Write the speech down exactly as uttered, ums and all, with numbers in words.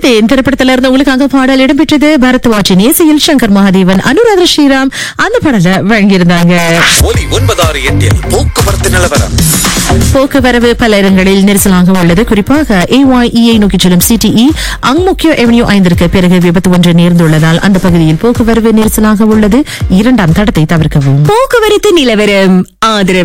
அழுதேன் திரைப்படத்துல இருந்து உங்களுக்காக பாடல் இடம்பெற்றது. பரத்வாஜின் இசையில் சங்கர் மகாதேவன், அனுராதா ஸ்ரீராம் அந்த பாடலை வழங்கியிருந்தாங்க. ஒலி ஒன்பதாறு எட்டில் போக்குவரத்து நிலவரம். போக்குவரவு பல இடங்களில் நெரிசலாக உள்ளது. குறிப்பாக ஏஒய்இஐ நோக்கி செல்லும் சிடிஇ அங்முக்கிய எவன்யூ ஐந்திற்கு பிறகு விபத்து ஒன்று நேர்ந்துள்ளதால் அந்த பகுதியில் போக்குவரவு நெரிசலாக உள்ளது. இரண்டாம் தடத்தை தவிர்க்கவும். போக்குவரத்து நிலவரம் ஆதரவு